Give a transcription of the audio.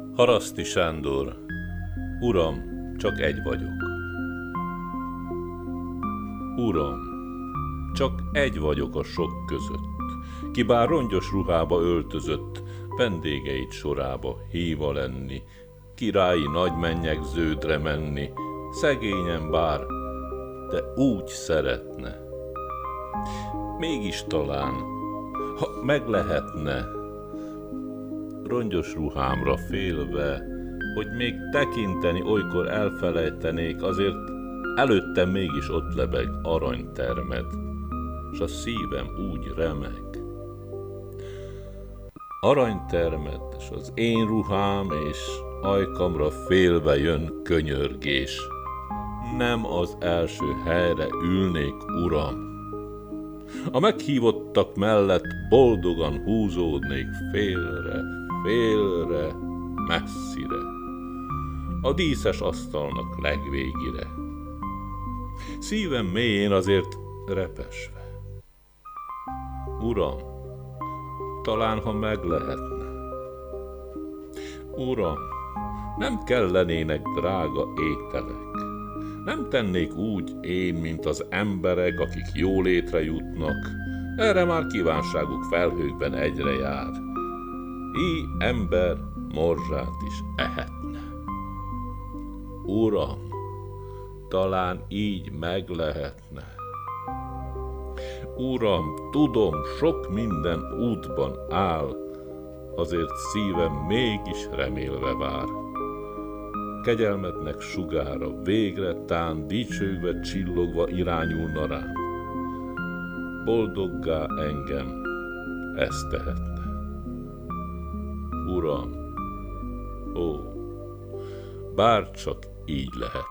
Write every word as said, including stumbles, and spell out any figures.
Haraszti Sándor. Uram, csak egy vagyok. Uram, csak egy vagyok a sok között, ki bár rongyos ruhába öltözött, vendégeit sorába híva lenni, királyi nagymennyek ződre menni, szegényen bár, de úgy szeretne. Mégis talán, ha meg lehetne, rongyos ruhámra félve, hogy még tekinteni olykor elfelejtenék, azért előttem mégis ott lebeg aranytermed, s a szívem úgy remeg. Aranytermed, s az én ruhám, és ajkamra félve jön könyörgés. Nem az első helyre ülnék, uram. A meghívottak mellett boldogan húzódnék félre, félre, messzire, a díszes asztalnak legvégire. Szívem mélyén azért repesve. Uram, talán ha meg lehetne. Uram, nem kellenének drága ételek. Nem tennék úgy én, mint az emberek, akik jólétre jutnak. Erre már kívánságuk felhőkben egyre jár. Így ember morzsát is ehetne. Uram, talán így meg lehetne. Uram, tudom, sok minden útban áll, azért szívem mégis remélve vár. Kegyelmednek sugára végre tán dicsőgve csillogva irányulna rám. Boldoggá engem ezt tehetne. Uram, ó, bárcsak így lehet.